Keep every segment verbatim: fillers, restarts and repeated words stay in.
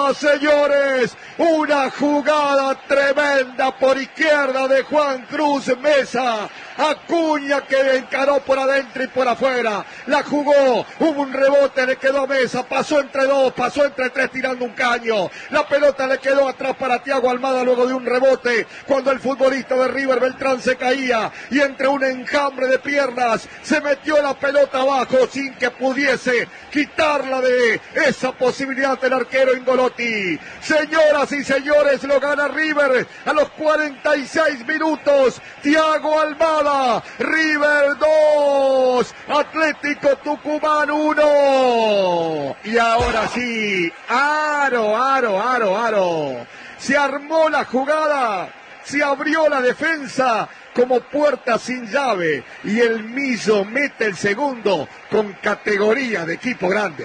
jugada, señores, una jugada tremenda por izquierda de Juan Cruz Mesa. Acuña que encaró por adentro y por afuera, la jugó, hubo un rebote, le quedó a Mesa, pasó entre dos, pasó entre tres tirando un caño, la pelota le quedó atrás para Thiago Almada luego de un rebote, cuando el futbolista de River Beltrán se caía y entre un enjambre de piernas se metió la pelota abajo sin que pudiese quitarla de esa posibilidad del arquero Ingolotti. Señoras y señores, lo gana River a los cuarenta y seis minutos, Thiago Almada. River dos, Atlético Tucumán uno. Y ahora sí, aro, aro, aro, aro. Se armó la jugada, se abrió la defensa como puerta sin llave y el Millo mete el segundo con categoría de equipo grande.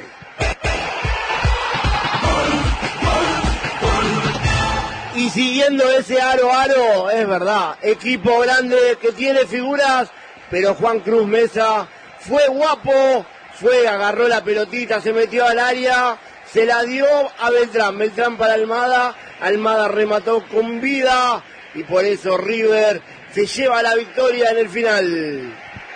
Y siguiendo ese aro aro, es verdad, equipo grande que tiene figuras, pero Juan Cruz Mesa fue guapo, fue, agarró la pelotita, se metió al área, se la dio a Beltrán, Beltrán para Almada, Almada remató con vida y por eso River se lleva la victoria en el final.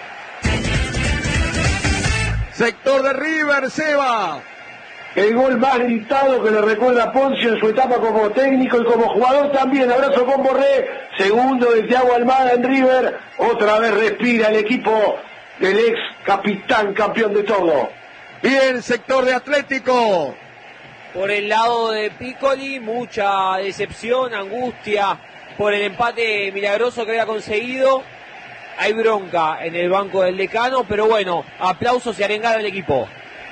Sector de River, Seba. El gol más gritado que le recuerda a Poncio en su etapa como técnico y como jugador también. Abrazo con Borré, segundo de Thiago Almada en River. Otra vez respira el equipo del ex capitán campeón de todo. Bien, sector de Atlético. Por el lado de Piccoli, mucha decepción, angustia por el empate milagroso que había conseguido. Hay bronca en el banco del decano, pero bueno, aplausos y arengar al equipo.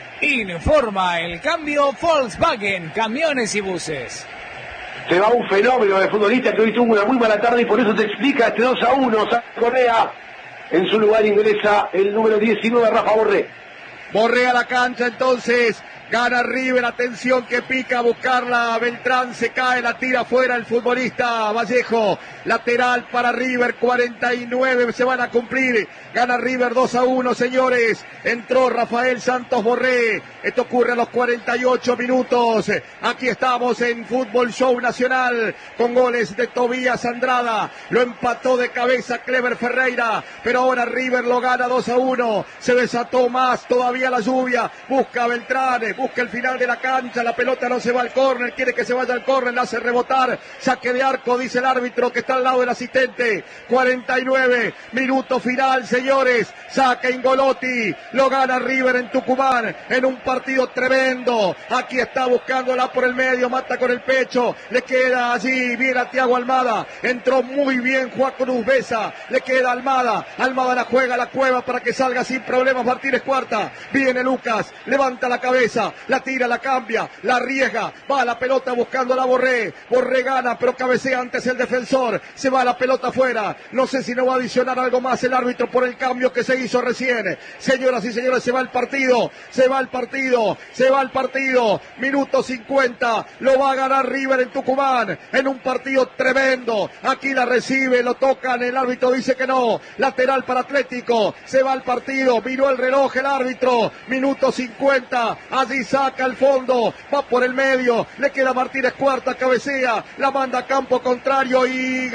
Informa el cambio Volkswagen, camiones y buses. Se va un fenómeno de futbolista que hoy tuvo una muy mala tarde y por eso se explica este dos a uno. Correa, en su lugar ingresa el número diecinueve, Rafa Borré. Borré a la cancha entonces. Gana River, atención que pica a buscarla, Beltrán se cae, la tira fuera el futbolista Vallejo, lateral para River, cuarenta y nueve se van a cumplir, gana River dos a uno, señores, entró Rafael Santos Borré, esto ocurre a los cuarenta y ocho minutos, aquí estamos en Fútbol Show Nacional, con goles de Tobías Andrada, lo empató de cabeza Clever Ferreira, pero ahora River lo gana dos a uno, se desató más todavía la lluvia, busca a Beltrán, busca el final de la cancha, la pelota no se va al córner, quiere que se vaya al córner, la hace rebotar, saque de arco, dice el árbitro que está al lado del asistente, cuarenta y nueve, minuto final, señores, saca Ingolotti, lo gana River en Tucumán, en un partido tremendo, aquí está buscándola por el medio, mata con el pecho, le queda allí, viene a Thiago Almada, entró muy bien Juan Cruz Mesa, le queda Almada, Almada la juega a la cueva para que salga sin problemas Martínez Cuarta, viene Lucas, levanta la cabeza, la tira, la cambia, la arriesga, va la pelota buscando a la Borré, Borré gana, pero cabecea antes el defensor, se va la pelota afuera, no sé si no va a adicionar algo más el árbitro por el cambio que se hizo recién, señoras y señores, se va el partido, se va el partido, se va el partido, minuto cincuenta, lo va a ganar River en Tucumán, en un partido tremendo, aquí la recibe, lo tocan, el árbitro dice que no, lateral para Atlético, se va el partido, miró el reloj el árbitro, minuto cincuenta, allí saca el fondo, va por el medio, le queda Martínez Cuarta, cabecea, la manda a campo contrario y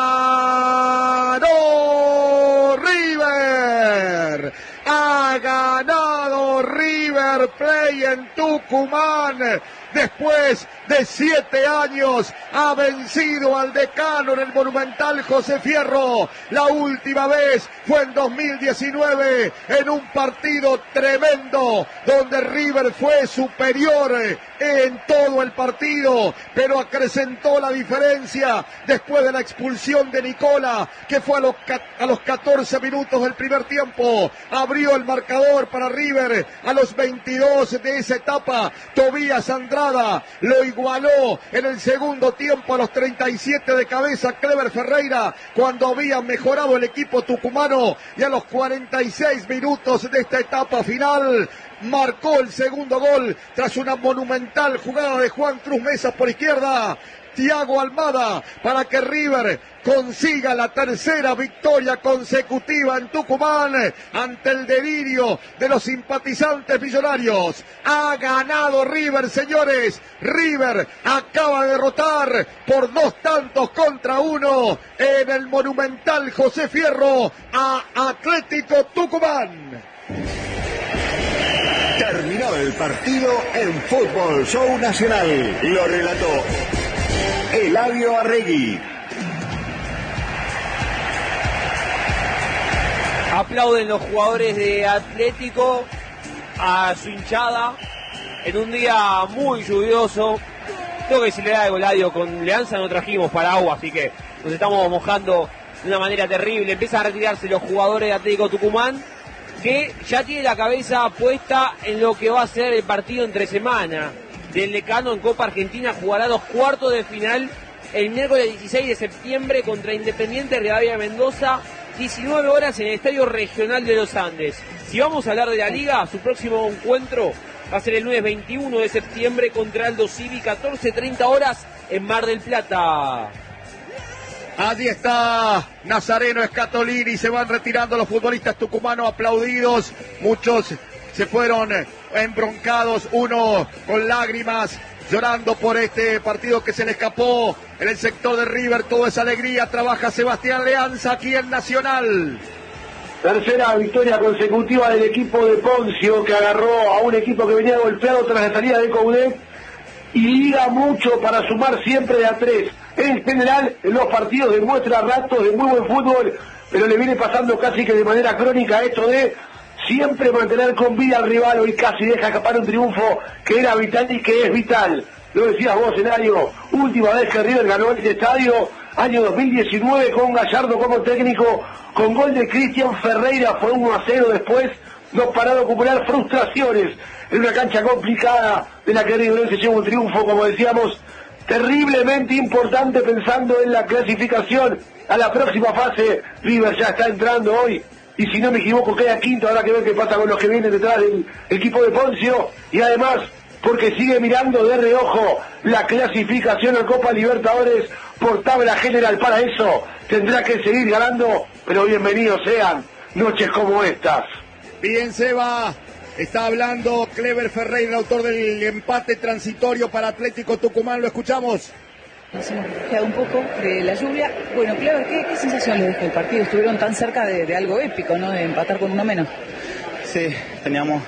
ganó River. Ha ganado River Play en Tucumán. Después de siete años ha vencido al decano en el Monumental José Fierro. La última vez fue en dos mil diecinueve en un partido tremendo donde River fue superior en todo el partido, pero acrecentó la diferencia después de la expulsión de Nicola, que fue a los, a los catorce minutos del primer tiempo. Abrió el marcador para River a los veintidós de esa etapa. Tobías Andrada lo igualó en el segundo tiempo a los treinta y siete de cabeza Clever Ferreira, cuando había mejorado el equipo tucumano, y a los cuarenta y seis minutos de esta etapa final marcó el segundo gol tras una monumental jugada de Juan Cruz Mesa por izquierda. Thiago Almada para que River consiga la tercera victoria consecutiva en Tucumán ante el delirio de los simpatizantes millonarios. Ha ganado River, señores. River acaba de derrotar por dos tantos contra uno en el Monumental José Fierro a Atlético Tucumán. Terminó el partido en Fútbol Show Nacional. Lo relató Eladio Arregui. Aplauden los jugadores de Atlético a su hinchada en un día muy lluvioso. Tengo que decirle algo, Eladio, con Leanza no trajimos paraguas, así que nos estamos mojando de una manera terrible. Empiezan a retirarse los jugadores de Atlético Tucumán, que ya tiene la cabeza puesta en lo que va a ser el partido entre semana del Decano en Copa Argentina. Jugará los cuartos de final el miércoles dieciséis de septiembre contra Independiente Rivadavia Mendoza, diecinueve horas en el Estadio Regional de los Andes. Si vamos a hablar de la Liga, su próximo encuentro va a ser el lunes veintiuno de septiembre contra Aldo Civi, catorce treinta horas en Mar del Plata. Allí está Nazareno Escatolini, se van retirando los futbolistas tucumanos aplaudidos, muchos se fueron embroncados, uno con lágrimas, llorando por este partido que se le escapó en el sector de River. Toda esa alegría, trabaja Sebastián Leanza aquí en Nacional. Tercera victoria consecutiva del equipo de Poncio, que agarró a un equipo que venía golpeado tras la salida de Coudet y liga mucho para sumar siempre de a tres. En general, en los partidos demuestra ratos de muy buen fútbol, pero le viene pasando casi que de manera crónica esto de siempre mantener con vida al rival. Hoy casi deja escapar un triunfo que era vital y que es vital. Lo decías vos, Eladio, última vez que River ganó este estadio, año dos mil diecinueve, con Gallardo como técnico, con gol de Cristian Ferreira, fue uno a cero después, no paró de acumular frustraciones en una cancha complicada de la que River se lleva un triunfo, como decíamos, terriblemente importante pensando en la clasificación a la próxima fase. River ya está entrando hoy, y si no me equivoco queda quinto. Habrá que ver qué pasa con los que vienen detrás del equipo de Poncio, y además porque sigue mirando de reojo la clasificación a Copa Libertadores por tabla general. Para eso tendrá que seguir ganando, pero bienvenidos sean noches como estas. Bien, Seba, está hablando Clever Ferreira, el autor del empate transitorio para Atlético Tucumán. Lo escuchamos. Nos hemos refugiado un poco de la lluvia. Bueno, Clever, ¿qué, qué sensación les dejó el partido? Estuvieron tan cerca de, de algo épico, ¿no? De empatar con uno menos. Sí, teníamos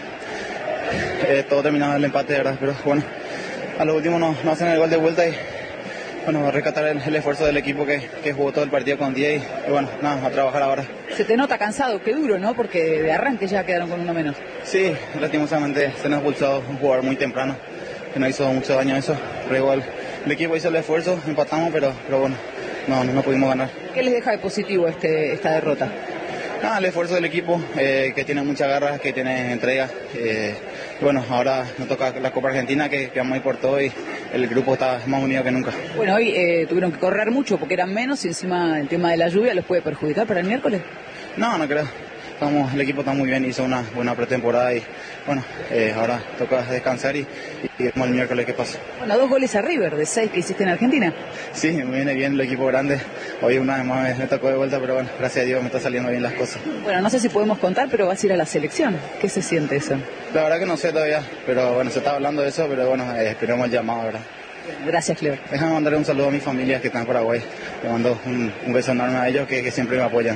eh, todo terminado el empate, de verdad, pero bueno, a lo último nos, nos hacen el gol de vuelta y bueno, rescatar el, el esfuerzo del equipo que, que jugó todo el partido con diez y, y bueno, nada, a trabajar ahora. Se te nota cansado, qué duro, ¿no? Porque de arranque ya quedaron con uno menos. Sí, lastimosamente se nos expulsó un jugador muy temprano, que nos hizo mucho daño eso, pero igual el equipo hizo el esfuerzo, empatamos, pero, pero bueno, no, no pudimos ganar. ¿Qué les deja de positivo este, esta derrota? Nada, el esfuerzo del equipo, eh, que tiene mucha garra, que tiene entrega. Eh, bueno, ahora nos toca la Copa Argentina, que, que vamos a ir por todo y el grupo está más unido que nunca. Bueno, hoy eh, tuvieron que correr mucho porque eran menos y encima el tema de la lluvia los puede perjudicar para el miércoles. No, no creo. Estamos, el equipo está muy bien, hizo una buena pretemporada y bueno, eh, ahora toca descansar y, y vemos el miércoles qué pasa. Bueno, dos goles a River de seis que hiciste en Argentina. Sí, me viene bien el equipo grande. Hoy una vez más me, me tocó de vuelta, pero bueno, gracias a Dios me está saliendo bien las cosas. Bueno, no sé si podemos contar, pero vas a ir a la selección. ¿Qué se siente eso? La verdad que no sé todavía, pero bueno, se está hablando de eso, pero bueno, eh, esperemos el llamado, ¿verdad? Gracias, Clever. Déjame mandarle un saludo a mi familia que está en Paraguay. Le mando un, un beso enorme a ellos que, que siempre me apoyan.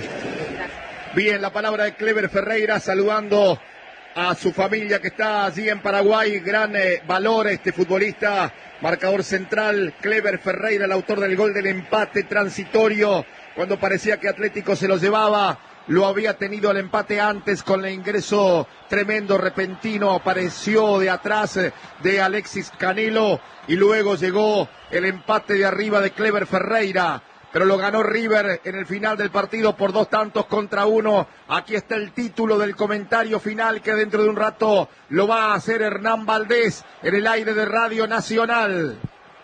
Bien, la palabra de Clever Ferreira saludando a su familia que está allí en Paraguay. Gran eh, valor este futbolista, marcador central, Clever Ferreira, el autor del gol del empate transitorio. Cuando parecía que Atlético se lo llevaba, lo había tenido el empate antes con el ingreso tremendo, repentino, apareció de atrás de Alexis Canelo y luego llegó el empate de arriba de Clever Ferreira. Pero lo ganó River en el final del partido por dos tantos contra uno. Aquí está el título del comentario final que dentro de un rato lo va a hacer Hernán Valdés en el aire de Radio Nacional.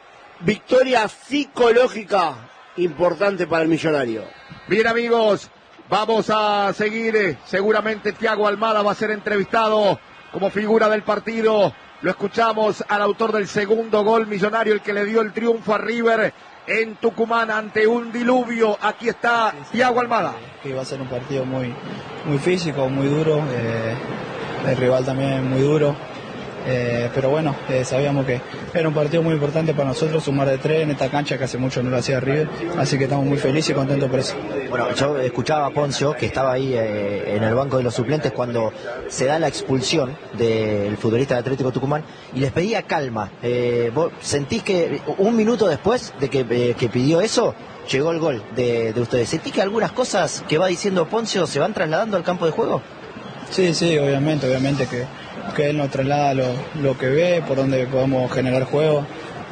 Victoria psicológica importante para el millonario. Bien, amigos, vamos a seguir. Seguramente Thiago Almada va a ser entrevistado como figura del partido. Lo escuchamos al autor del segundo gol, Millonario, el que le dio el triunfo a River en Tucumán ante un diluvio. Aquí está Thiago Almada. Que iba a ser un partido muy, muy físico, muy duro, eh, el rival también muy duro, eh, pero bueno, eh, sabíamos que era un partido muy importante para nosotros, sumar de tres en esta cancha que hace mucho no lo hacía River, así que estamos muy felices y contentos por eso. Bueno, yo escuchaba a Poncio, que estaba ahí eh, en el banco de los suplentes cuando se da la expulsión del futbolista de Atlético Tucumán, y les pedía calma. Eh, ¿Vos sentís que un minuto después de que, eh, que pidió eso, llegó el gol de, de ustedes? ¿Sentís que algunas cosas que va diciendo Poncio se van trasladando al campo de juego? Sí, sí, obviamente, obviamente que, que él nos traslada lo, lo que ve, por donde podemos generar juego.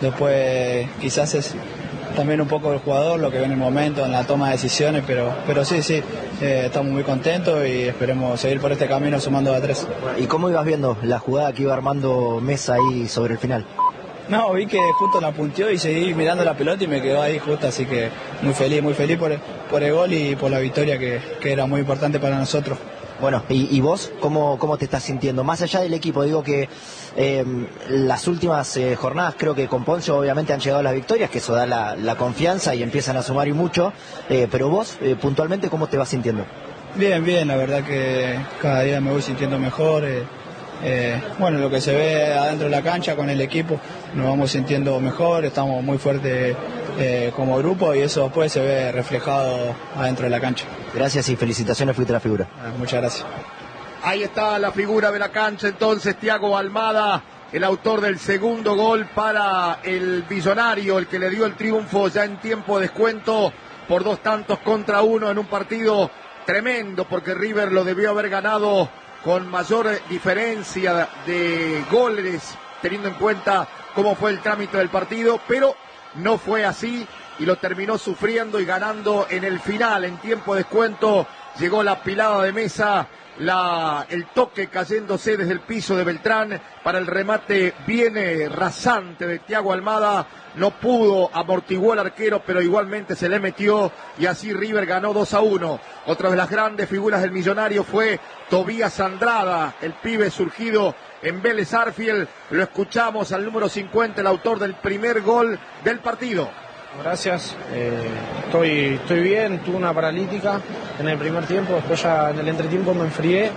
Después quizás es también un poco el jugador, lo que ve en el momento, en la toma de decisiones, pero, pero sí, sí, eh, estamos muy contentos y esperemos seguir por este camino sumando a tres. ¿Y cómo ibas viendo la jugada que iba armando Mesa ahí sobre el final? No, vi que justo la punteó y seguí mirando la pelota y me quedó ahí justo, así que muy feliz, muy feliz por el, por el gol y por la victoria que, que era muy importante para nosotros. Bueno, ¿y, y vos cómo, cómo te estás sintiendo? Más allá del equipo, digo que eh, las últimas eh, jornadas creo que con Poncio obviamente han llegado las victorias, que eso da la, la confianza y empiezan a sumar y mucho, eh, pero vos eh, puntualmente, ¿cómo te vas sintiendo? Bien, bien, la verdad que cada día me voy sintiendo mejor. Eh, eh, bueno, lo que se ve adentro de la cancha con el equipo, nos vamos sintiendo mejor, estamos muy fuertes eh, como grupo y eso después se ve reflejado adentro de la cancha. Gracias y felicitaciones, fuiste la figura. Muchas gracias. Ahí está la figura de la cancha entonces, Thiago Almada, el autor del segundo gol para el Millonario, el que le dio el triunfo ya en tiempo de descuento por dos tantos contra uno en un partido tremendo, porque River lo debió haber ganado con mayor diferencia de goles, teniendo en cuenta cómo fue el trámite del partido, pero no fue así y lo terminó sufriendo y ganando en el final, en tiempo de descuento. Llegó la pilada de Mesa, la, el toque cayéndose desde el piso de Beltrán para el remate bien rasante de Thiago Almada. No pudo, amortiguó el arquero, pero igualmente se le metió y así River ganó dos a uno. Otra de las grandes figuras del Millonario fue Tobías Andrada, el pibe surgido en Vélez Arfield. Lo escuchamos al número cincuenta, el autor del primer gol del partido. Gracias, eh, estoy, estoy bien, tuve una paralítica en el primer tiempo, después ya en el entretiempo me enfrié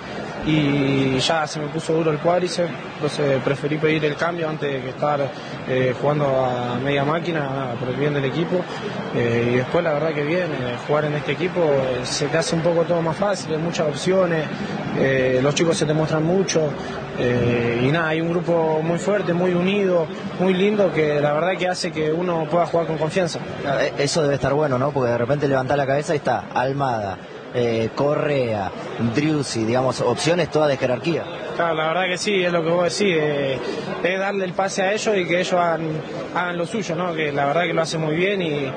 y ya se me puso duro el cuádriceps, entonces preferí pedir el cambio antes de estar eh, jugando a media máquina por el bien del equipo, eh, y después la verdad que bien, eh, jugar en este equipo eh, se te hace un poco todo más fácil, hay muchas opciones, eh, los chicos se te muestran mucho, eh, y nada, hay un grupo muy fuerte, muy unido, muy lindo, que la verdad que hace que uno pueda jugar con confianza. Eso debe estar bueno, ¿no? Porque de repente levantás la cabeza y está Almada, eh, Correa, Driussi, digamos, opciones todas de jerarquía. Claro, la verdad que sí, es lo que vos decís, eh, es darle el pase a ellos y que ellos hagan, hagan lo suyo, ¿no? Que la verdad que lo hacen muy bien y,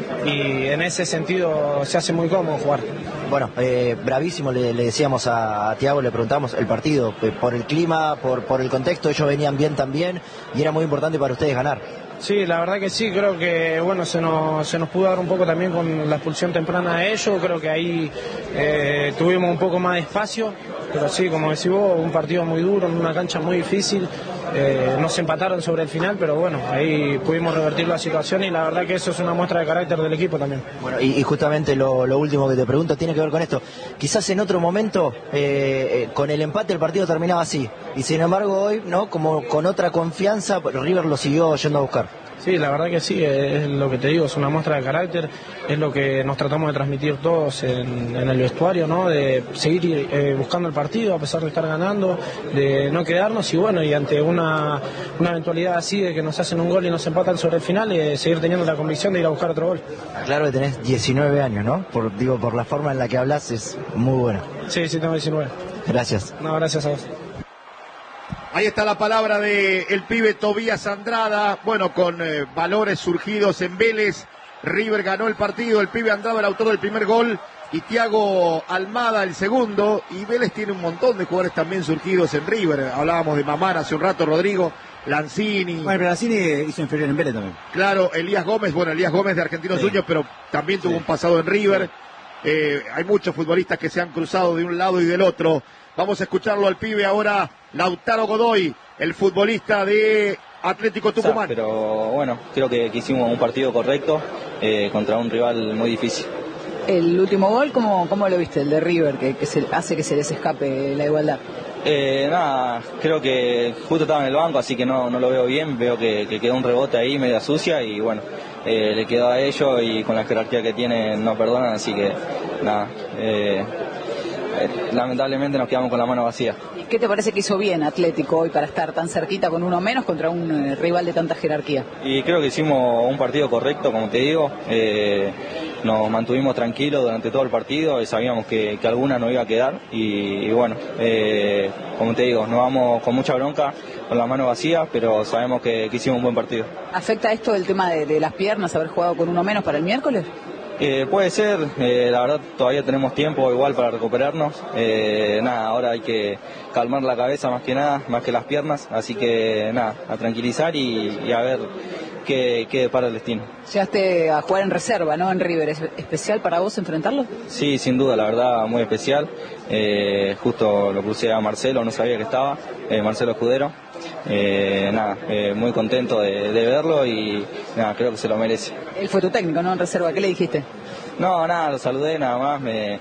y en ese sentido se hace muy cómodo jugar. Bueno, eh, bravísimo, le, le decíamos a, a Thiago, le preguntamos el partido, eh, por el clima, por, por el contexto, ellos venían bien también y era muy importante para ustedes ganar. Sí, la verdad que sí, creo que bueno se nos, se nos pudo dar un poco también con la expulsión temprana de ellos, creo que ahí eh, tuvimos un poco más de espacio, pero sí, como decís vos, un partido muy duro, en una cancha muy difícil, eh, nos empataron sobre el final, pero bueno, ahí pudimos revertir la situación y la verdad que eso es una muestra de carácter del equipo también. Bueno, y, y justamente lo, lo último que te pregunto tiene que ver con esto, quizás en otro momento eh, eh, con el empate el partido terminaba así, y sin embargo hoy, ¿no? Como con otra confianza, River lo siguió yendo a buscar. Sí, la verdad que sí, es lo que te digo, es una muestra de carácter, es lo que nos tratamos de transmitir todos en, en el vestuario, ¿no? De seguir eh, buscando el partido a pesar de estar ganando, de no quedarnos y bueno, y ante una, una eventualidad así de que nos hacen un gol y nos empatan sobre el final, eh, seguir teniendo la convicción de ir a buscar otro gol. Claro que tenés diecinueve años, ¿no? Por, digo, por la forma en la que hablas es muy buena. Sí, sí, tengo diecinueve. Gracias. No, gracias a vos. Ahí está la palabra de el pibe Tobías Andrada, bueno, con eh, valores surgidos en Vélez. River ganó el partido, el pibe Andrada el autor del primer gol y Thiago Almada el segundo, y Vélez tiene un montón de jugadores también surgidos en River. Hablábamos de Mamán hace un rato, Rodrigo, Lanzini. Bueno, pero Lanzini hizo inferior en Vélez también. Claro, Elías Gómez, bueno, Elías Gómez de Argentinos sí. Juniors, pero también tuvo sí. un pasado en River. Sí. eh, hay muchos futbolistas que se han cruzado de un lado y del otro. Vamos a escucharlo al pibe ahora, Lautaro Godoy, el futbolista de Atlético Tucumán. O sea, pero bueno, creo que, que hicimos un partido correcto eh, contra un rival muy difícil. El último gol, ¿cómo, cómo lo viste? El de River, que, que se, hace que se les escape la igualdad. Eh, nada, creo que justo estaba en el banco, así que no, no lo veo bien. Veo que, que quedó un rebote ahí media sucia y bueno, eh, le quedó a ellos y con la jerarquía que tienen no perdonan, así que nada, eh, eh, lamentablemente nos quedamos con la mano vacía. ¿Qué te parece que hizo bien Atlético hoy para estar tan cerquita con uno menos contra un eh, rival de tanta jerarquía? Y creo que hicimos un partido correcto, como te digo. Eh, nos mantuvimos tranquilos durante todo el partido y sabíamos que, que alguna no iba a quedar. Y, y bueno, eh, como te digo, nos vamos con mucha bronca, con la mano vacía, pero sabemos que, que hicimos un buen partido. ¿Afecta esto el tema de, de las piernas, haber jugado con uno menos para el miércoles? Eh, puede ser, eh, la verdad todavía tenemos tiempo igual para recuperarnos. Eh, nada, ahora hay que calmar la cabeza más que nada, más que las piernas, así que nada, a tranquilizar y, y a ver qué, qué depara el destino. Llegaste a jugar en reserva, ¿no? En River, ¿es especial para vos enfrentarlo? Sí, sin duda, la verdad muy especial. Eh, justo lo crucé a Marcelo, no sabía que estaba, eh, Marcelo Escudero. Eh, nada, eh, muy contento de, de verlo y nada, creo que se lo merece. Él fue tu técnico, ¿no? En reserva, ¿qué le dijiste? No, nada, lo saludé nada más, me,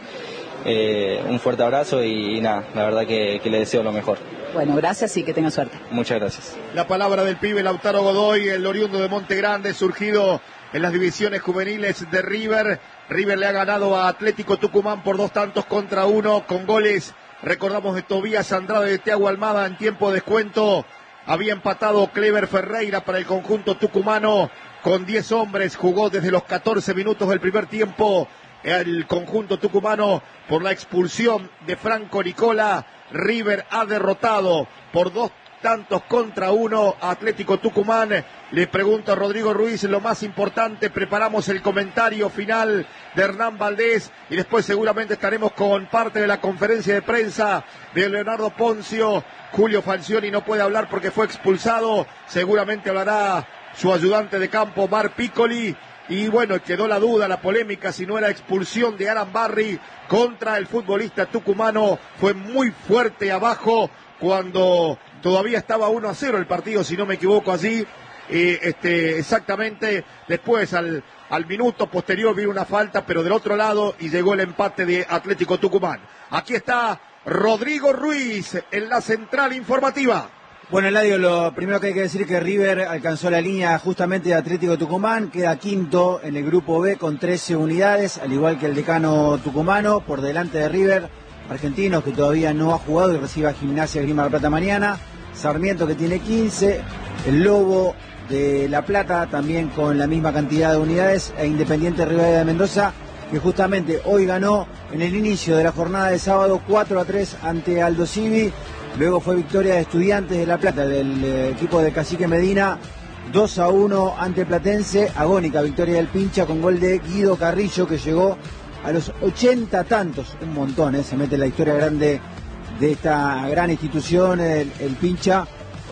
eh, un fuerte abrazo y, y nada, la verdad que, que le deseo lo mejor. Bueno, gracias y que tenga suerte. Muchas gracias. La palabra del pibe Lautaro Godoy, el oriundo de Monte Grande, surgido en las divisiones juveniles de River. River le ha ganado a Atlético Tucumán por dos tantos contra uno, con goles, recordamos, de Tobías Andrade, de Thiago Almada en tiempo de descuento. Había empatado Clever Ferreira para el conjunto tucumano con diez hombres, jugó desde los catorce minutos del primer tiempo el conjunto tucumano por la expulsión de Franco Nicola. River ha derrotado por dos tantos contra uno a Atlético Tucumán. Le pregunto a Rodrigo Ruiz lo más importante, preparamos el comentario final de Hernán Valdés y después seguramente estaremos con parte de la conferencia de prensa de Leonardo Poncio. Julio Falcioni no puede hablar porque fue expulsado, seguramente hablará su ayudante de campo Mar Piccoli. Y bueno, quedó la duda, la polémica, si no era expulsión de Alan Barry contra el futbolista tucumano. Fue muy fuerte abajo cuando todavía estaba uno a cero el partido, si no me equivoco allí. Eh, este, exactamente, después al, al minuto posterior vino una falta, pero del otro lado, y llegó el empate de Atlético Tucumán. Aquí está Rodrigo Ruiz en la central informativa. Bueno, Eladio, lo primero que hay que decir es que River alcanzó la línea justamente de Atlético Tucumán, queda quinto en el grupo B con trece unidades, al igual que el decano tucumano, por delante de River, Argentinos, que todavía no ha jugado y recibe a Gimnasia Grima de la Plata mañana, Sarmiento, que tiene quince, el Lobo de La Plata también con la misma cantidad de unidades, e Independiente Rivadavia de Mendoza, que justamente hoy ganó en el inicio de la jornada de sábado cuatro a tres ante Aldo Civi. Luego fue victoria de Estudiantes de La Plata, del eh, equipo de Cacique Medina, dos a uno ante Platense. Agónica victoria del Pincha con gol de Guido Carrillo, que llegó a los ochenta tantos, un montón, eh, se mete en la historia grande de esta gran institución, el, el Pincha.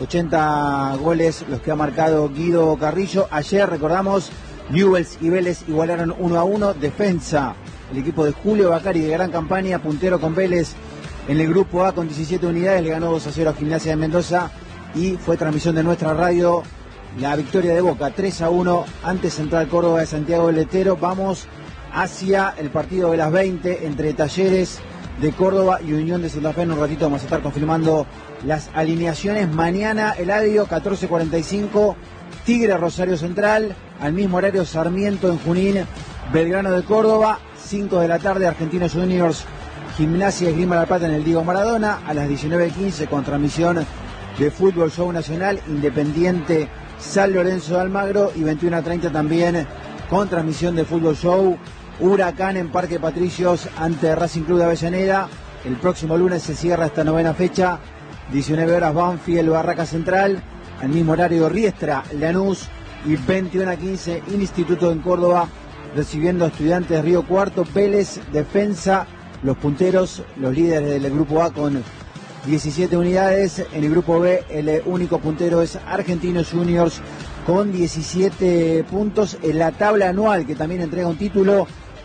ochenta goles los que ha marcado Guido Carrillo. Ayer, recordamos, Newell's y Vélez igualaron uno a uno. Defensa, el equipo de Julio Bacari, de gran campaña, puntero con Vélez en el grupo A con diecisiete unidades, le ganó dos a cero a Gimnasia de Mendoza, y fue transmisión de nuestra radio la victoria de Boca tres a uno ante Central Córdoba de Santiago del Estero. Vamos hacia el partido de las veinte entre Talleres de Córdoba y Unión de Santa Fe. En un ratito vamos a estar confirmando las alineaciones. Mañana, Eladio, catorce cuarenta y cinco, Tigre Rosario Central, al mismo horario Sarmiento en Junín, Belgrano de Córdoba, cinco de la tarde Argentinos Juniors Gimnasia Esgrima La Plata en el Diego Maradona, a las diecinueve quince con transmisión de Fútbol Show Nacional, Independiente San Lorenzo de Almagro, y veintiuno a treinta también con transmisión de Fútbol Show Huracán en Parque Patricios ante Racing Club de Avellaneda. El próximo lunes se cierra esta novena fecha, diecinueve horas Banfield Barraca Central, al mismo horario Riestra Lanús, y veintiuno a quince Instituto en Córdoba recibiendo a Estudiantes Río Cuarto. Vélez Defensa, los punteros, los líderes del grupo A con diecisiete unidades. En el grupo B el único puntero es Argentinos Juniors con diecisiete puntos. En la tabla anual, que también entrega un título,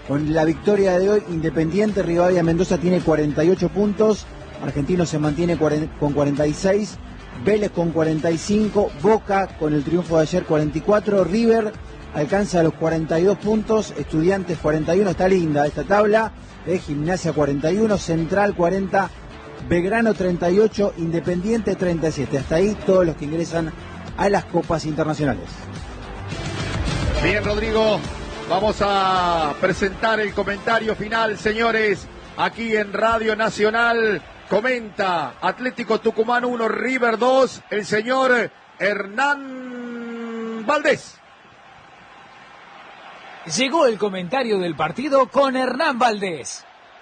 Con la victoria de hoy, Independiente Rivadavia Mendoza tiene cuarenta y ocho puntos, Argentino se mantiene con cuarenta y seis, Vélez con cuarenta y cinco, Boca con el triunfo de ayer cuarenta y cuatro, River alcanza los cuarenta y dos puntos, Estudiantes cuarenta y uno, está linda esta tabla, de Gimnasia cuarenta y uno, Central cuarenta, Belgrano treinta y ocho, Independiente treinta y siete. Hasta ahí todos los que ingresan a las copas internacionales. Bien, Rodrigo, vamos a presentar el comentario final, señores, aquí en Radio Nacional. Comenta Atlético Tucumán uno, River dos, el señor Hernán Valdés. Llegó el comentario del partido con Hernán Valdés.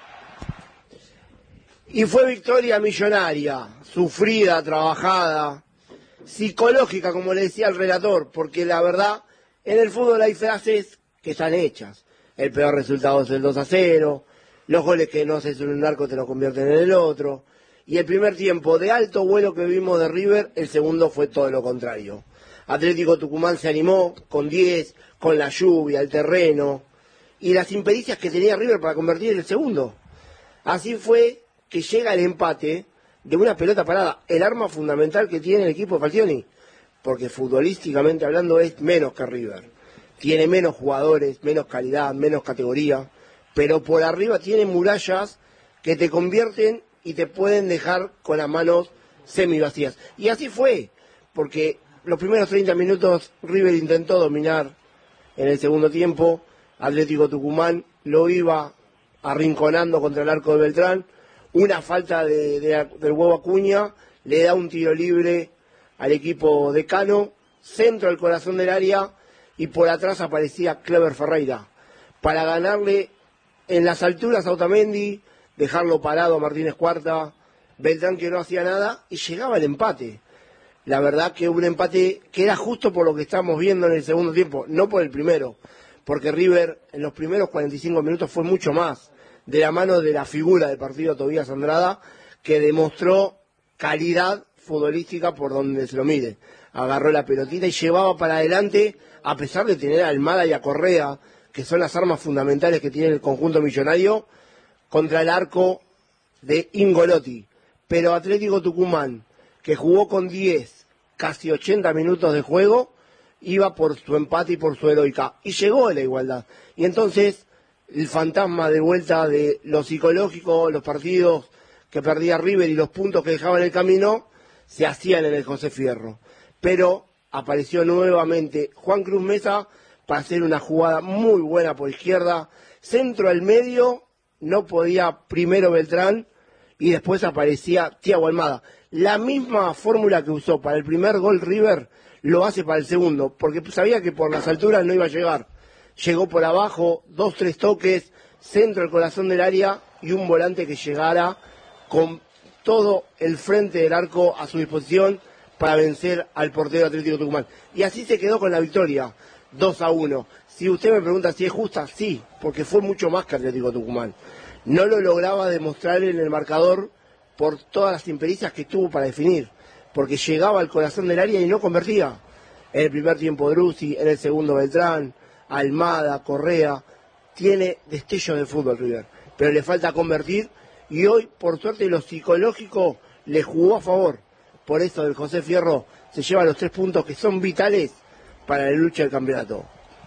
Y fue victoria millonaria, sufrida, trabajada, psicológica, como le decía el relator, porque la verdad, en el fútbol hay frases que están hechas. El peor resultado es el dos a cero, los goles que no haces en un arco te lo convierten en el otro. Y el primer tiempo de alto vuelo que vimos de River, el segundo fue todo lo contrario. Atlético Tucumán se animó con diez, con la lluvia, el terreno y las impericias que tenía River para convertir el segundo. Así fue que llega el empate de una pelota parada, el arma fundamental que tiene el equipo de Falcioni, porque futbolísticamente hablando es menos que River. Tiene menos jugadores, menos calidad, menos categoría, pero por arriba tiene murallas que te convierten y te pueden dejar con las manos semivacías. Y así fue, porque los primeros treinta minutos River intentó dominar en el segundo tiempo, Atlético Tucumán lo iba arrinconando contra el arco de Beltrán, una falta de, de, del huevo Acuña, le da un tiro libre al equipo de Cano, centro al corazón del área, y por atrás aparecía Clever Ferreira, para ganarle en las alturas a Otamendi, dejarlo parado a Martínez Cuarta, Beltrán que no hacía nada, y llegaba el empate. La verdad que un empate que era justo por lo que estamos viendo en el segundo tiempo, no por el primero, porque River en los primeros cuarenta y cinco minutos fue mucho más, de la mano de la figura del partido Tobías Andrada, que demostró calidad futbolística por donde se lo mide. Agarró la pelotita y llevaba para adelante, a pesar de tener a Almada y a Correa, que son las armas fundamentales que tiene el conjunto millonario, contra el arco de Ingolotti. Pero Atlético Tucumán, que jugó con diez, casi ochenta minutos de juego, iba por su empate y por su heroica. Y llegó a la igualdad. Y entonces, el fantasma de vuelta de lo psicológico, los partidos que perdía River y los puntos que dejaba en el camino, se hacían en el José Fierro. Pero apareció nuevamente Juan Cruz Mesa para hacer una jugada muy buena por izquierda, centro al medio, no podía primero Beltrán y después aparecía Thiago Almada. La misma fórmula que usó para el primer gol River lo hace para el segundo, porque sabía que por las alturas no iba a llegar. Llegó por abajo, dos, tres toques, centro al corazón del área y un volante que llegara con todo el frente del arco a su disposición para vencer al portero Atlético Tucumán. Y así se quedó con la victoria, dos a uno. Si usted me pregunta si es justa, sí, porque fue mucho más que Atlético Tucumán. No lo lograba demostrar en el marcador por todas las impericias que tuvo para definir, porque llegaba al corazón del área y no convertía. En el primer tiempo Druzzi, en el segundo Beltrán, Almada, Correa, tiene destellos de fútbol River, pero le falta convertir y hoy, por suerte, lo psicológico le jugó a favor. Por eso el José Fierro se lleva los tres puntos que son vitales para la lucha del campeonato.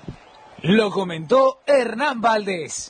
Lo comentó Hernán Valdés.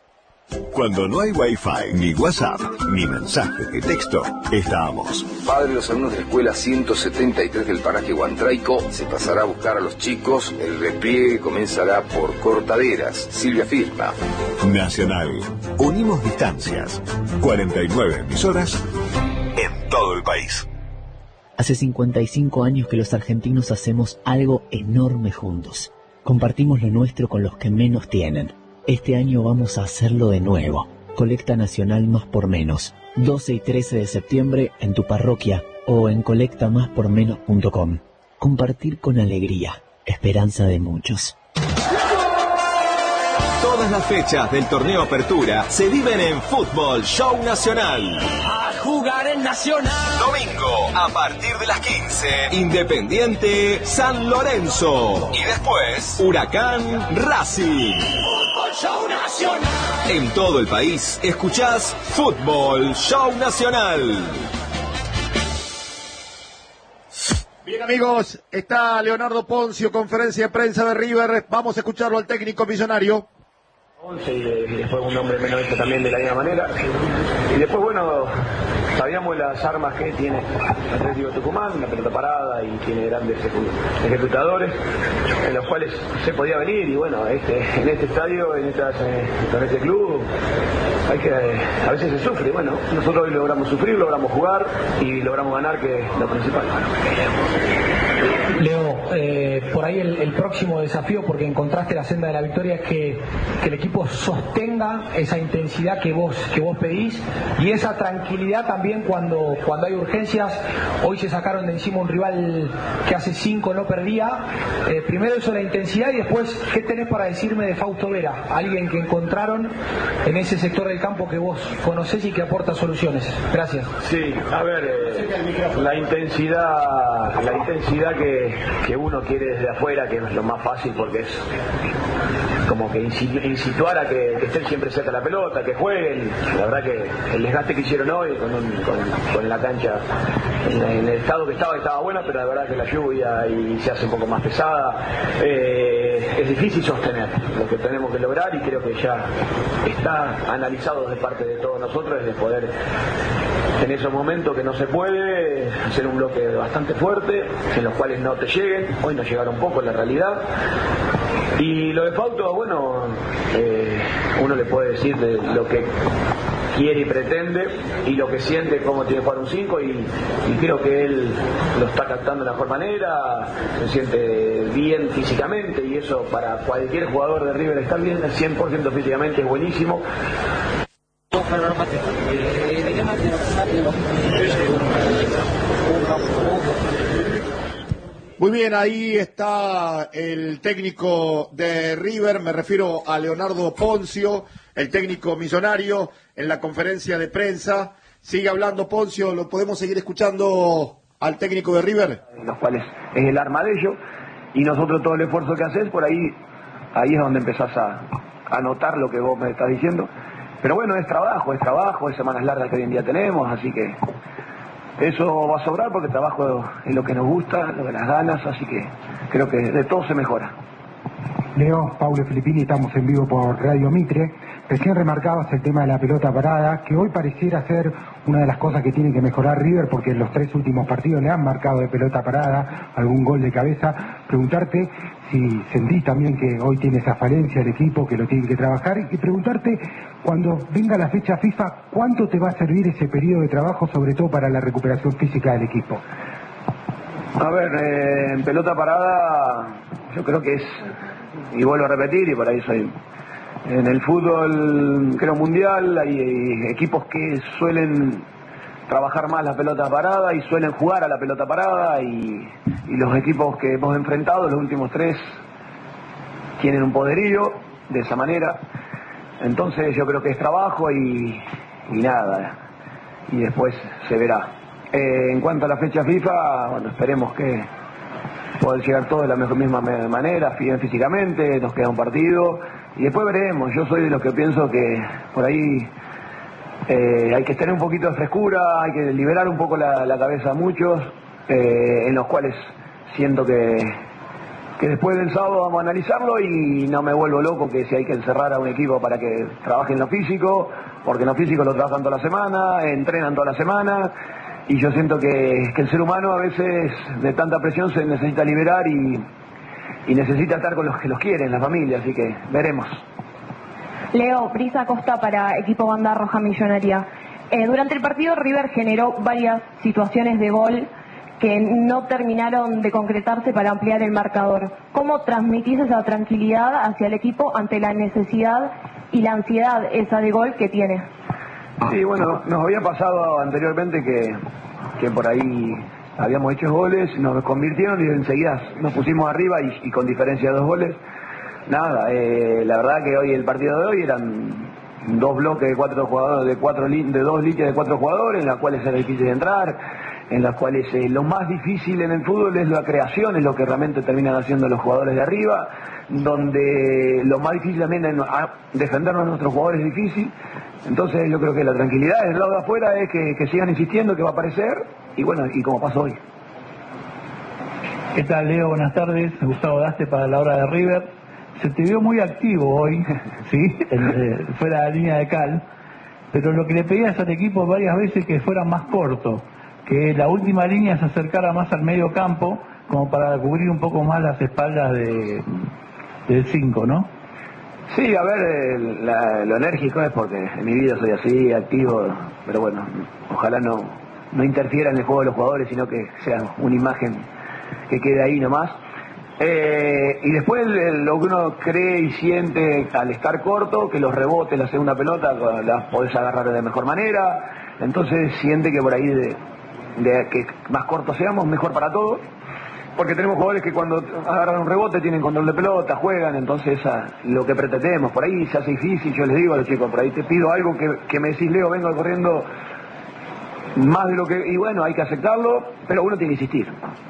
Cuando no hay Wi-Fi, ni WhatsApp, ni mensajes de texto, estábamos. Padre de los alumnos de la escuela ciento setenta y tres del paraje Guantraico se pasará a buscar a los chicos. El despliegue comenzará por Cortaderas. Silvia firma. Nacional. Unimos distancias. cuarenta y nueve emisoras en todo el país. Hace cincuenta y cinco años que los argentinos hacemos algo enorme juntos. Compartimos lo nuestro con los que menos tienen. Este año vamos a hacerlo de nuevo. Colecta Nacional Más por Menos. doce y trece de septiembre en tu parroquia o en colecta más por menos punto com. Compartir con alegría. Esperanza de muchos. Todas las fechas del torneo Apertura se viven en Fútbol Show Nacional. A jugar en Nacional. Domingo, a partir de las quince, Independiente San Lorenzo. Y después, Huracán Racing. Show Nacional. En todo el país escuchás Fútbol Show Nacional. Bien, amigos, está Leonardo Poncio, conferencia de prensa de River. Vamos a escucharlo al técnico millonario. once y, y después un hombre menos hecho también de la misma manera. Y después, bueno, sabíamos las armas que tiene el Atlético de Tucumán, la pelota parada, y tiene grandes ejecutadores, en los cuales se podía venir. Y bueno, este, en este estadio, en, estas, en este club, hay que, a veces se sufre. Y bueno, nosotros hoy logramos sufrir, logramos jugar y logramos ganar, que es lo principal. Leo, eh, por ahí el, el próximo desafío, porque encontraste la senda de la victoria, es que, que el equipo sostenga esa intensidad que vos que vos pedís y esa tranquilidad también cuando, cuando hay urgencias. Hoy se sacaron de encima un rival que hace cinco no perdía. Eh, primero eso, la intensidad, y después, ¿qué tenés para decirme de Fausto Vera? Alguien que encontraron en ese sector del campo que vos conocés y que aporta soluciones. Gracias. Sí, a ver, eh, la intensidad, la intensidad que, que uno quiere desde afuera, que es lo más fácil, porque es como que incituar a que, que estén siempre cerca de la pelota, que jueguen. La verdad que el desgaste que hicieron hoy con, un, con, con la cancha en, en el estado que estaba, estaba buena, pero la verdad que la lluvia y se hace un poco más pesada, eh, es difícil sostener. Lo que tenemos que lograr, y creo que ya está analizado de parte de todos nosotros, es de poder, en esos momentos que no se puede, hacer un bloque bastante fuerte, en los cuales no te lleguen. Hoy nos llegaron poco en la realidad. Y lo de Fausto, bueno, eh, uno le puede decir de lo que quiere y pretende y lo que siente, cómo tiene que jugar un cinco, y, y creo que él lo está captando de la mejor manera, se siente bien físicamente, y eso para cualquier jugador de River, estar bien al cien por ciento físicamente es buenísimo. Muy bien, ahí está el técnico de River, me refiero a Leonardo Poncio, el técnico millonario, en la conferencia de prensa. Sigue hablando Poncio, ¿lo podemos seguir escuchando al técnico de River? Los cuales es el arma de ellos, y nosotros todo el esfuerzo que haces, por ahí, ahí es donde empezás a, a notar lo que vos me estás diciendo. Pero bueno, es trabajo, es trabajo, es semanas largas que hoy en día tenemos, así que eso va a sobrar, porque el trabajo es lo que nos gusta, lo de las ganas, así que creo que de todo se mejora. Leo, Paulo Filippini, estamos en vivo por Radio Mitre. Recién remarcabas el tema de la pelota parada, que hoy pareciera ser una de las cosas que tiene que mejorar River, porque en los tres últimos partidos le han marcado de pelota parada, algún gol de cabeza. Preguntarte si sentís también que hoy tiene esa falencia el equipo, que lo tiene que trabajar, y preguntarte, cuando venga la fecha FIFA, ¿cuánto te va a servir ese periodo de trabajo, sobre todo para la recuperación física del equipo? A ver, eh, en pelota parada yo creo que es, y vuelvo a repetir, y por ahí soy, en el fútbol, creo, mundial, hay equipos que suelen trabajar más la pelota parada y suelen jugar a la pelota parada, y, y los equipos que hemos enfrentado, los últimos tres, tienen un poderío de esa manera. Entonces yo creo que es trabajo y, y nada, y después se verá. Eh, en cuanto a la fecha FIFA, bueno, esperemos que poder llegar todos de la mejor, misma manera, bien físicamente, nos queda un partido y después veremos. Yo soy de los que pienso que por ahí eh, hay que tener un poquito de frescura, hay que liberar un poco la, la cabeza a muchos, eh, en los cuales siento que, que después del sábado vamos a analizarlo, y no me vuelvo loco que si hay que encerrar a un equipo para que trabaje en lo físico, porque en lo físico lo trabajan toda la semana, entrenan toda la semana. Y yo siento que, que el ser humano a veces de tanta presión se necesita liberar y, y necesita estar con los que los quieren, la familia, así que veremos. Leo, Brisa Costa para Equipo Banda Roja Millonaria. Eh, durante el partido River generó varias situaciones de gol que no terminaron de concretarse para ampliar el marcador. ¿Cómo transmitís esa tranquilidad hacia el equipo ante la necesidad y la ansiedad esa de gol que tiene? Sí, bueno, nos había pasado anteriormente que, que por ahí habíamos hecho goles, nos convirtieron y enseguida nos pusimos arriba y, y con diferencia de dos goles. Nada, eh, la verdad que hoy el partido de hoy eran dos bloques de cuatro jugadores, de cuatro de dos líneas de cuatro jugadores, en las cuales era difícil de entrar. en las cuales eh, lo más difícil en el fútbol es la creación, es lo que realmente terminan haciendo los jugadores de arriba, donde lo más difícil también es defendernos a nuestros jugadores es difícil. Entonces yo creo que la tranquilidad del lado de afuera es que, que sigan insistiendo, que va a aparecer, y bueno, y como pasó hoy. ¿Qué tal, Leo? Buenas tardes. Gustavo Daste para la hora de River. Se te vio muy activo hoy, ¿sí? El, eh, fuera de la línea de cal, pero lo que le pedías al equipo varias veces que fuera más corto, que la última línea se acercara más al medio campo, como para cubrir un poco más las espaldas de del cinco, ¿no? Sí, a ver, el, la, lo enérgico es porque en mi vida soy así, activo, pero bueno, ojalá no, no interfiera en el juego de los jugadores, sino que sea una imagen que quede ahí nomás. Eh, y después lo que uno cree y siente al estar corto, que los rebotes, la segunda pelota, las podés agarrar de mejor manera, entonces siente que por ahí de, de que más cortos seamos, mejor para todos, porque tenemos jugadores que cuando agarran un rebote tienen control de pelota, juegan, entonces a, lo que pretendemos, por ahí se hace difícil, yo les digo a los chicos, por ahí te pido algo que, que me decís, Leo, vengo corriendo más de lo que, y bueno, hay que aceptarlo, pero uno tiene que insistir.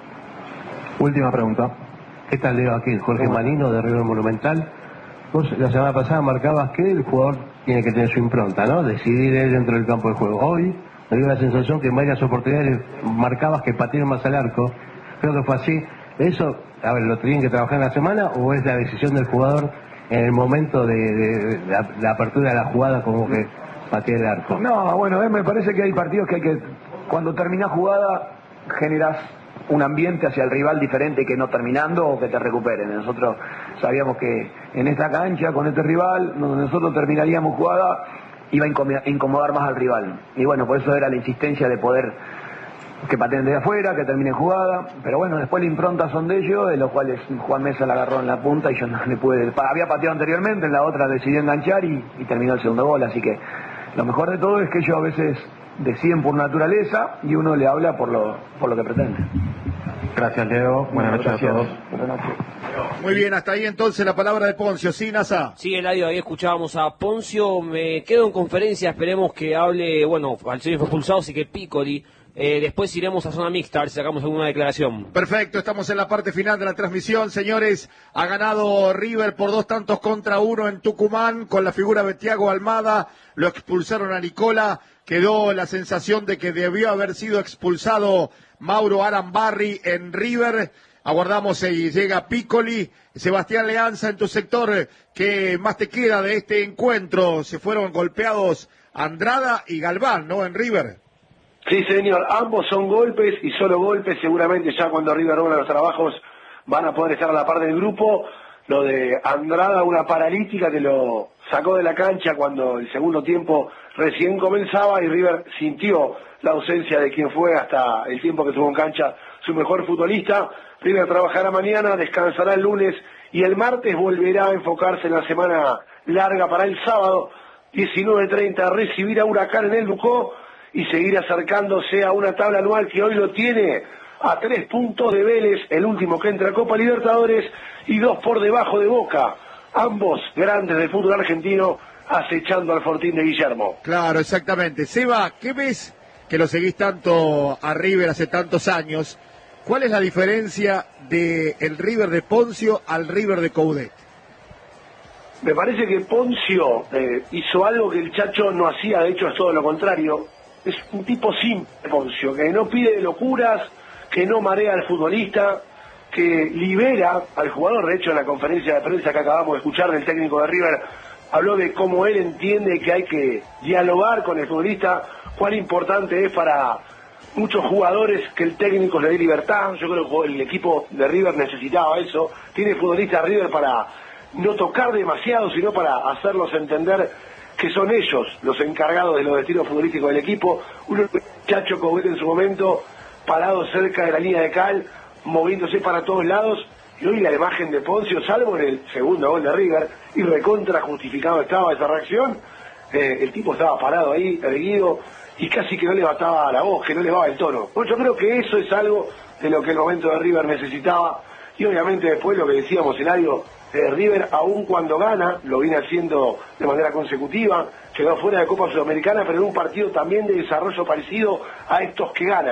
Última pregunta. ¿Qué tal, Leo? Aquí Jorge Manino de River Monumental. Vos la semana pasada marcabas que el jugador tiene que tener su impronta, ¿no? Decidir él dentro del campo de juego. Hoy me dio la sensación que en varias oportunidades marcabas que patearon más al arco. Creo que fue así. ¿Eso, a ver, lo tienen que trabajar en la semana o es la decisión del jugador en el momento de, de, de la, la apertura de la jugada como que patea el arco? No, bueno, eh, me parece que hay partidos que hay que, cuando terminás jugada, generás un ambiente hacia el rival diferente que no terminando o que te recuperen. Nosotros sabíamos que en esta cancha, con este rival, donde nosotros terminaríamos jugada, iba a incomodar más al rival. Y bueno, por eso era la insistencia de poder que pateen de afuera, que terminen jugada. Pero bueno, después la impronta son de ellos, de los cuales Juan Mesa la agarró en la punta y yo no le pude... Había pateado anteriormente, en la otra decidió enganchar y, y terminó el segundo gol. Así que lo mejor de todo es que ellos a veces deciden por naturaleza y uno le habla por lo, por lo que pretende. Gracias, Leo. Buenas noches a todos. Buenas noches. Muy bien, hasta ahí entonces la palabra de Poncio. Sí, Nasa. Sí, Eladio, ahí escuchábamos a Poncio. Me quedo en conferencia, esperemos que hable, bueno, al señor fue expulsado, así que Piccoli. Eh, después iremos a zona mixta, a ver si sacamos alguna declaración. Perfecto, estamos en la parte final de la transmisión, señores. Ha ganado River por dos tantos contra uno en Tucumán, con la figura de Thiago Almada. Lo expulsaron a Nicola. Quedó la sensación de que debió haber sido expulsado Mauro Arambarri en River. Aguardamos si llega Piccoli. Sebastián Leanza, en tu sector, ¿qué más te queda de este encuentro? Se fueron golpeados Andrada y Galván, ¿no? En River. Sí, señor, ambos son golpes y solo golpes. Seguramente ya cuando River haga los trabajos van a poder estar a la par del grupo. Lo de Andrada, una paralítica que lo sacó de la cancha cuando el segundo tiempo recién comenzaba y River sintió la ausencia de quien fue hasta el tiempo que estuvo en cancha su mejor futbolista. River trabajará mañana, descansará el lunes y el martes volverá a enfocarse en la semana larga para el sábado, diecinueve treinta, recibir a Huracán en el Ducó y seguir acercándose a una tabla anual que hoy lo tiene a tres puntos de Vélez, el último que entra a Copa Libertadores, y dos por debajo de Boca, ambos grandes del fútbol argentino, acechando al Fortín de Guillermo. Claro, exactamente. Seba, ¿qué ves que lo seguís tanto a River hace tantos años? ¿Cuál es la diferencia de el River de Poncio al River de Coudet? Me parece que Poncio eh, hizo algo que el Chacho no hacía, de hecho es todo lo contrario. Es un tipo simple, Poncio, que no pide locuras, que no marea al futbolista, que libera al jugador. De hecho, en la conferencia de prensa que acabamos de escuchar del técnico de River, habló de cómo él entiende que hay que dialogar con el futbolista, cuán importante es para muchos jugadores que el técnico le dé libertad. Yo creo que el equipo de River necesitaba eso. Tiene futbolistas River para no tocar demasiado, sino para hacerlos entender que son ellos los encargados de los destinos futbolísticos del equipo. Un Chacho Coudet en su momento, parado cerca de la línea de cal, moviéndose para todos lados, y hoy la imagen de Poncio, salvo en el segundo gol de River, y recontra justificado estaba esa reacción, eh, el tipo estaba parado ahí, erguido, y casi que no levantaba la voz, que no elevaba el tono. Bueno, yo creo que eso es algo de lo que el momento de River necesitaba, y obviamente después lo que decíamos, Eladio, eh, River aún cuando gana, lo viene haciendo de manera consecutiva, quedó fuera de Copa Sudamericana, pero en un partido también de desarrollo parecido a estos que gana.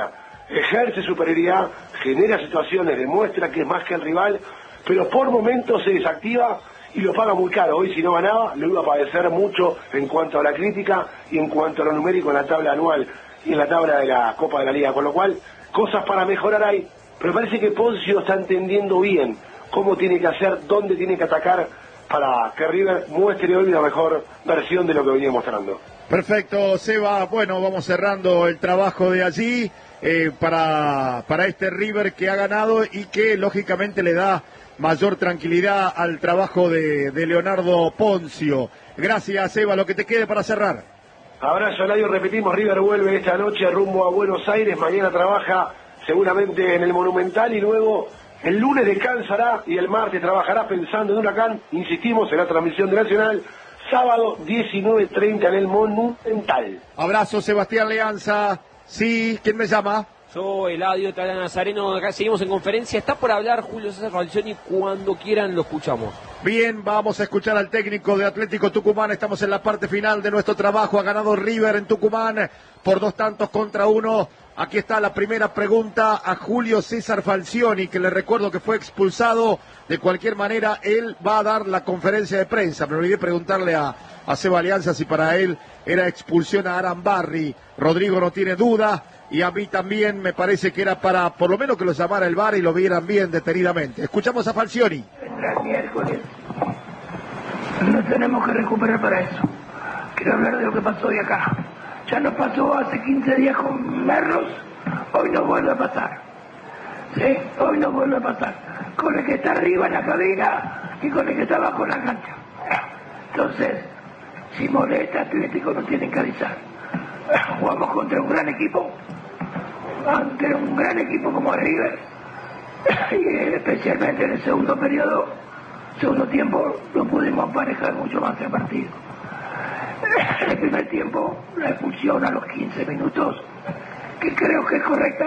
ejerce superioridad, genera situaciones, demuestra que es más que el rival, pero por momentos se desactiva y lo paga muy caro. Hoy si no ganaba, lo iba a padecer mucho en cuanto a la crítica y en cuanto a lo numérico en la tabla anual y en la tabla de la Copa de la Liga, con lo cual cosas para mejorar hay, pero parece que Poncio está entendiendo bien cómo tiene que hacer, dónde tiene que atacar para que River muestre hoy la mejor versión de lo que venía mostrando. Perfecto, Seba. Bueno, vamos cerrando el trabajo de allí eh, para, para este River que ha ganado y que lógicamente le da mayor tranquilidad al trabajo de, de Leonardo Poncio. Gracias, Seba. Lo que te quede para cerrar. Abrazo, Eladio. Repetimos, River vuelve esta noche rumbo a Buenos Aires. Mañana trabaja seguramente en el Monumental y luego el lunes descansará y el martes trabajará pensando en Huracán. Insistimos en la transmisión de Nacional. Sábado diecinueve treinta en el Monumental. Abrazo, Sebastián Leanza. Sí, ¿quién me llama? Yo, Eladio Tala Nazareno, acá seguimos en conferencia. Está por hablar Julio César Falcioni, cuando quieran lo escuchamos. Bien, vamos a escuchar al técnico de Atlético Tucumán. Estamos en la parte final de nuestro trabajo. Ha ganado River en Tucumán por dos tantos contra uno. Aquí está la primera pregunta a Julio César Falcioni, que le recuerdo que fue expulsado. De cualquier manera, él va a dar la conferencia de prensa. Me olvidé preguntarle a, a Seba Alianza si para él era expulsión a Arambarri. Rodrigo no tiene duda. Y a mí también me parece que era para, por lo menos, que lo llamara el V A R y lo vieran bien detenidamente. Escuchamos a Falcioni. Vendrá el miércoles. Nos tenemos que recuperar para eso. Quiero hablar de lo que pasó de acá. Ya nos pasó hace quince días con Merlos, hoy nos vuelve a pasar. ¿Sí? Hoy nos vuelve a pasar. Con el que está arriba en la cabina y con el que está abajo en la cancha. Entonces, si molesta, Atlético no tiene que avisar. Jugamos contra un gran equipo, ante un gran equipo como River, y especialmente en el segundo periodo, segundo tiempo, lo pudimos emparejar mucho más el partido. En el primer tiempo, la expulsión a los quince minutos, que creo que es correcta,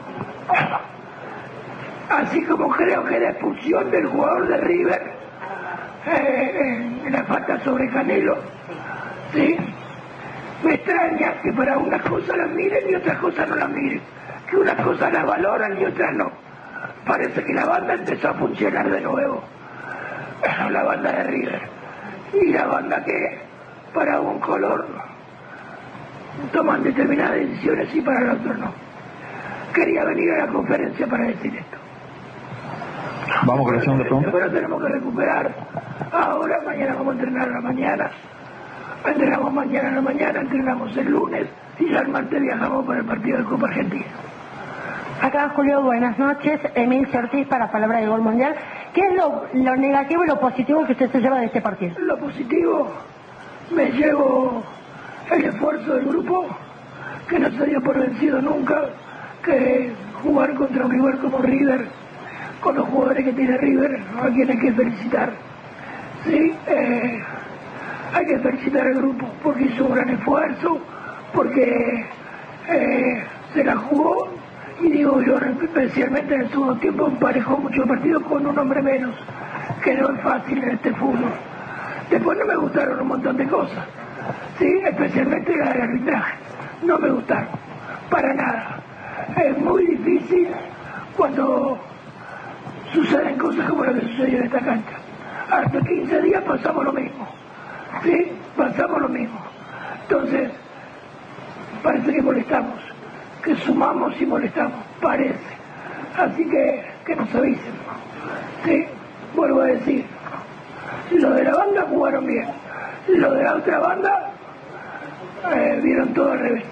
así como creo que la expulsión del jugador de River, eh, en la falta sobre Canelo, ¿sí? Me extraña que para unas cosas las miren y otras cosas no las miren, que unas cosas las valoran y otras no. Parece que la banda empezó a funcionar de nuevo, la banda de River, y la banda que para un color toman determinadas decisiones y para el otro no. Quería venir a la conferencia para decir esto. Vamos con la segunda pregunta. Pero tenemos que recuperar ahora, mañana vamos a entrenar a la mañana. Entrenamos mañana a la mañana, entrenamos el lunes y ya el martes viajamos para el partido de Copa Argentina. Acá, Julio, buenas noches. Emil Ortiz para Palabra de Gol Mundial. ¿Qué es lo, lo negativo y lo positivo que usted se lleva de este partido? Lo positivo, me llevo el esfuerzo del grupo, que no se dio por vencido nunca, que jugar contra un rival como River, con los jugadores que tiene River, a quien hay que felicitar. Sí, eh... hay que felicitar al grupo porque hizo un gran esfuerzo, porque eh, se la jugó, y digo yo, especialmente en el segundo tiempo, emparejó mucho el partido con un hombre menos, que no es fácil en este fútbol. Después no me gustaron un montón de cosas, sí, especialmente la del arbitraje, no me gustaron, para nada. Es muy difícil cuando suceden cosas como lo que sucedió en esta cancha. Hasta quince días pasamos lo mismo. Sí, pasamos lo mismo. Entonces, parece que molestamos, que sumamos y molestamos, parece. Así que, que nos avisen. Sí, vuelvo a decir, lo de la banda jugaron bien, lo de la otra banda eh, vieron todo al revés.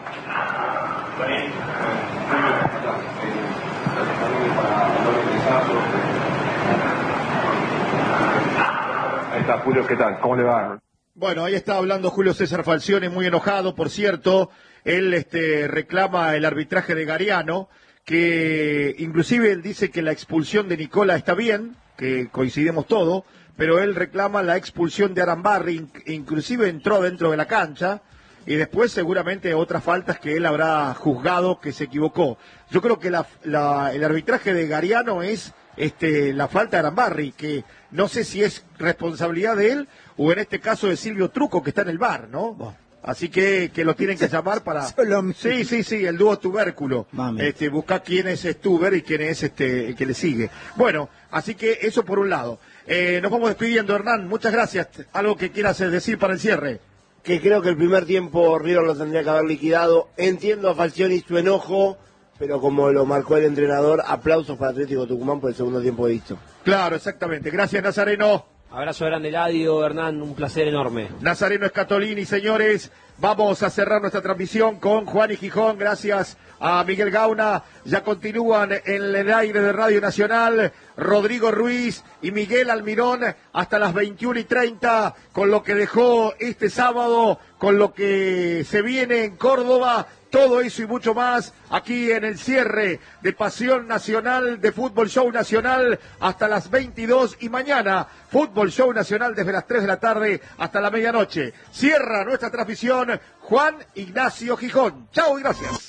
Ahí está, Julio, ¿qué tal? ¿Cómo le va? Bueno, ahí está hablando Julio César Falcioni, muy enojado, por cierto. Él este, reclama el arbitraje de Gariano, que inclusive él dice que la expulsión de Nicola está bien, que coincidimos todo, pero él reclama la expulsión de Arambarri, inclusive entró dentro de la cancha, y después seguramente otras faltas que él habrá juzgado que se equivocó. Yo creo que la, la, el arbitraje de Gariano es este, la falta de Arambarri, que no sé si es responsabilidad de él o en este caso de Silvio Truco, que está en el V A R, ¿no? Así que, que lo tienen que llamar para... Sí, sí, sí, el dúo tubérculo. Mami. Este, busca quién es Stuber y quién es este el que le sigue. Bueno, así que eso por un lado. Eh, nos vamos despidiendo, Hernán. Muchas gracias. ¿Algo que quieras decir para el cierre? Que creo que el primer tiempo River lo tendría que haber liquidado. Entiendo a Falcioni su enojo, pero como lo marcó el entrenador, aplausos para Atlético Tucumán por el segundo tiempo visto. Claro, exactamente. Gracias, Nazareno. Abrazo grande, Eladio, Hernán, un placer enorme. Nazareno Escatolini, señores. Vamos a cerrar nuestra transmisión con Juan y Gijón. Gracias a Miguel Gauna. Ya continúan en el aire de Radio Nacional Rodrigo Ruiz y Miguel Almirón hasta las veintiuna y treinta con lo que dejó este sábado, con lo que se viene en Córdoba. Todo eso y mucho más aquí en el cierre de Pasión Nacional, de Fútbol Show Nacional hasta las veintidós y mañana Fútbol Show Nacional desde las tres de la tarde hasta la medianoche. Cierra nuestra transmisión Juan Ignacio Gijón. Chau y gracias.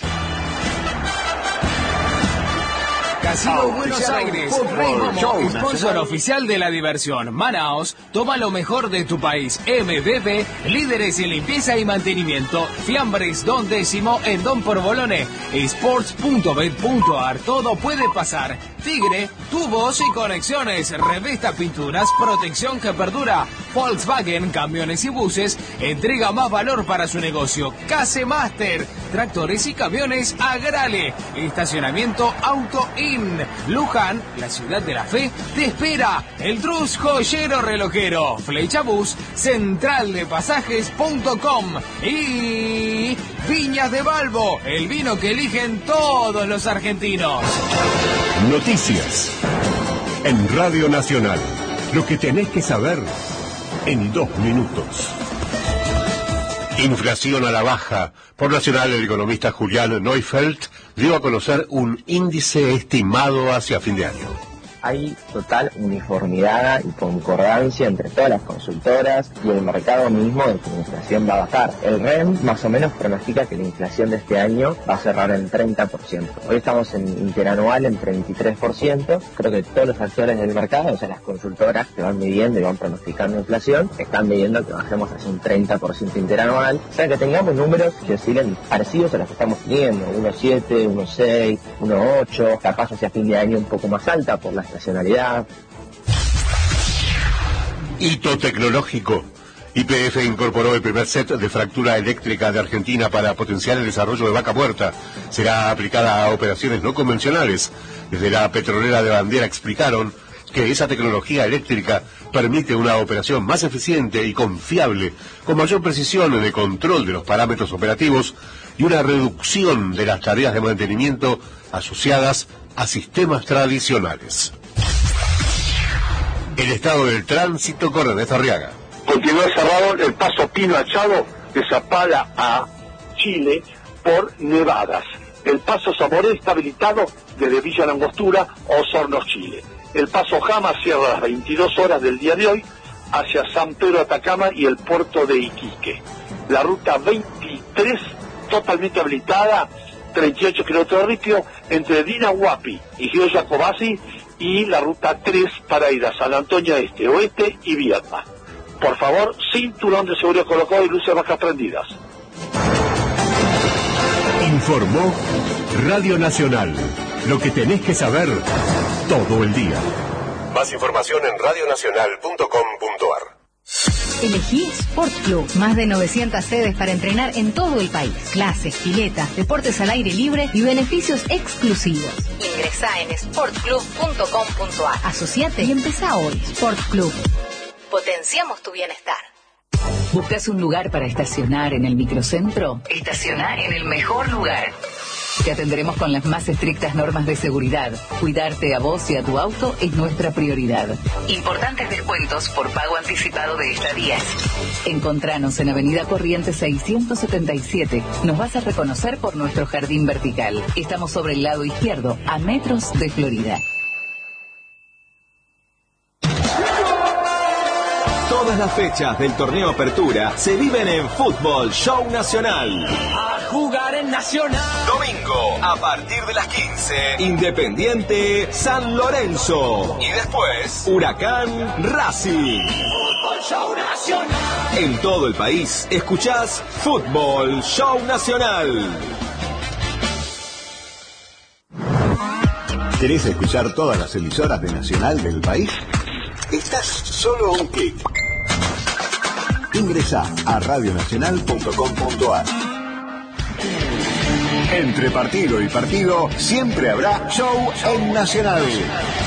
Casino Buenos Aires, Rey Momo, sponsor oficial de la diversión. Manaos, toma lo mejor de tu país. M B B, líderes en limpieza y mantenimiento. Fiambres, Don Décimo en Don Porbolone. Sports punto bet punto ar, todo puede pasar. Tigre, tubos y conexiones. Revista Pinturas, protección que perdura. Volkswagen, camiones y buses, entrega más valor para su negocio. Case Master, tractores y camiones Agrale. Estacionamiento Auto In. Luján, la ciudad de la fe, te espera. El Trus Joyero Relojero. Flechabús, central de pasajes punto com. Y Viñas de Balbo, el vino que eligen todos los argentinos. Noticias en Radio Nacional. Lo que tenés que saber en dos minutos. Inflación a la baja. Por Nacional, el economista Julián Neufeld dio a conocer un índice estimado hacia fin de año. Hay total uniformidad y concordancia entre todas las consultoras y el mercado mismo de que la inflación va a bajar. El R E M más o menos pronostica que la inflación de este año va a cerrar en treinta por ciento. Hoy estamos en interanual en treinta y tres por ciento. Creo que todos los actores del mercado, o sea, las consultoras que van midiendo y van pronosticando inflación, están midiendo que bajemos hacia un treinta por ciento interanual. O sea, que tengamos números que oscilen parecidos a los que estamos teniendo, uno coma siete, uno coma seis, uno coma ocho, capaz hacia fin de año un poco más alta por la estacionalidad. Hito tecnológico. Y P F incorporó el primer set de fractura eléctrica de Argentina para potenciar el desarrollo de Vaca Muerta. Será aplicada a operaciones no convencionales. Desde la petrolera de Bandera explicaron que esa tecnología eléctrica permite una operación más eficiente y confiable, con mayor precisión en el control de los parámetros operativos y una reducción de las tareas de mantenimiento asociadas a sistemas tradicionales. El estado del tránsito con Ernesto Arriaga. Continúa cerrado el paso Pino Achado de Zapala a Chile por nevadas. El paso Zamoré está habilitado desde Villa Langostura, Osorno, Chile. El paso Jama cierra a las veintidós horas del día de hoy hacia San Pedro Atacama y el puerto de Iquique. La ruta veintitrés totalmente habilitada, treinta y ocho kilómetros de ripio entre Dinahuapi y Gio Jacobasi, y la ruta tres para ir a San Antonio Este, Oeste y Viedma. Por favor, cinturón de seguridad colocado y luces bajas prendidas. Informó Radio Nacional. Lo que tenés que saber todo el día. Más información en radio nacional punto com punto ar. Elegí Sport Club. Más de novecientas sedes para entrenar en todo el país. Clases, piletas, deportes al aire libre y beneficios exclusivos. Ingresá en sport club punto com punto ar. Asociate y empezá hoy. Sport Club. Potenciamos tu bienestar. ¿Buscas un lugar para estacionar en el microcentro? Estacionar en el mejor lugar. Te atenderemos con las más estrictas normas de seguridad. Cuidarte a vos y a tu auto es nuestra prioridad. Importantes descuentos por pago anticipado de estadías. Encontranos en Avenida Corrientes seiscientos setenta y siete. Nos vas a reconocer por nuestro jardín vertical. Estamos sobre el lado izquierdo, a metros de Florida. Todas las fechas del torneo Apertura se viven en Fútbol Show Nacional. A jugar en Nacional. Domingo, a partir de las quince, Independiente San Lorenzo. Y después, Huracán Racing. Fútbol Show Nacional. En todo el país, escuchás Fútbol Show Nacional. ¿Querés escuchar todas las emisoras de Nacional del país? Estás solo a un clic. Ingresá a radio nacional punto com punto a r. Entre partido y partido siempre habrá show en Nacional.